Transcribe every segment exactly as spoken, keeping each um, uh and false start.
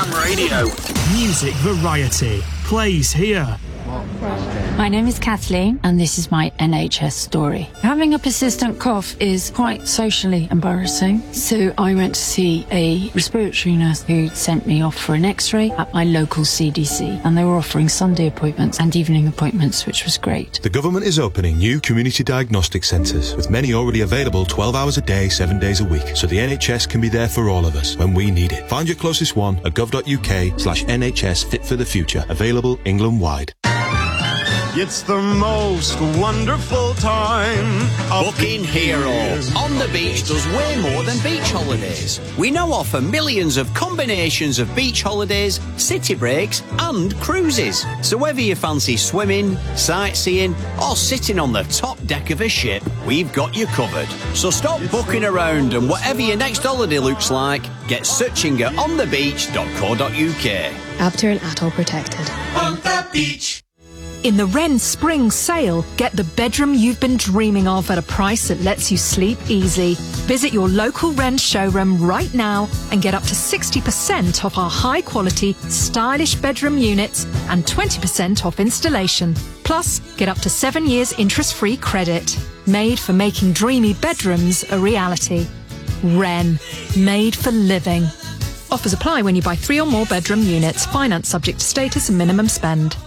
Cam Radio. Music variety plays here. My name is Kathleen, and this is my N H S story. Having a persistent cough is quite socially embarrassing, so I went to see a respiratory nurse who sent me off for an x-ray at my local C D C, and they were offering Sunday appointments and evening appointments, which was great. The government is opening new community diagnostic centres, with many already available twelve hours a day, seven days a week, so the N H S can be there for all of us when we need it. Find your closest one at gov.uk slash NHS Fit for the Future, available England-wide. It's the most wonderful time. Booking Hero. On the Beach does way more than beach holidays. We now offer millions of combinations of beach holidays, city breaks and cruises. So whether you fancy swimming, sightseeing or sitting on the top deck of a ship, we've got you covered. So stop booking around, and whatever your next holiday looks like, get searching at on the beach dot co dot uk. After an atoll protected. On the beach. In the Wren Spring Sale, get the bedroom you've been dreaming of at a price that lets you sleep easy. Visit your local Wren showroom right now and get up to sixty percent off our high-quality, stylish bedroom units and twenty percent off installation. Plus, get up to seven years interest-free credit. Made for making dreamy bedrooms a reality. Wren. Made for living. Offers apply when you buy three or more bedroom units. Finance subject to status and minimum spend.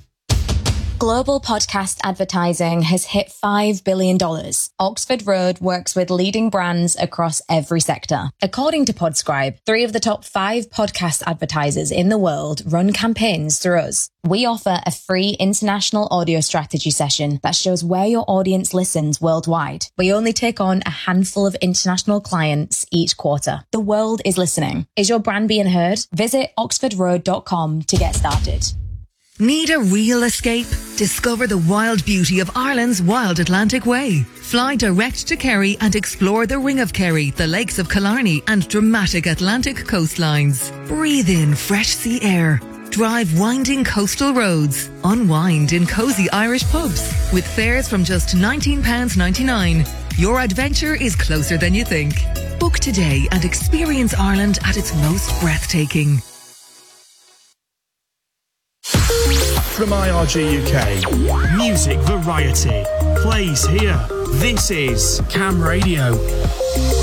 Global podcast advertising has hit five billion dollars. Oxford Road works with leading brands across every sector. According to Podscribe, three of the top five podcast advertisers in the world run campaigns through us. We offer a free international audio strategy session that shows where your audience listens worldwide. We only take on a handful of international clients each quarter. The world is listening. Is your brand being heard? Visit oxford road dot com to get started. Need a real escape? Discover the wild beauty of Ireland's Wild Atlantic Way. Fly direct to Kerry and explore the Ring of Kerry, the lakes of Killarney and dramatic Atlantic coastlines. Breathe in fresh sea air. Drive winding coastal roads. Unwind in cosy Irish pubs. With fares from just nineteen pounds ninety-nine. Your adventure is closer than you think. Book today and experience Ireland at its most breathtaking. From I R G U K, music variety plays here. This is Cam Radio.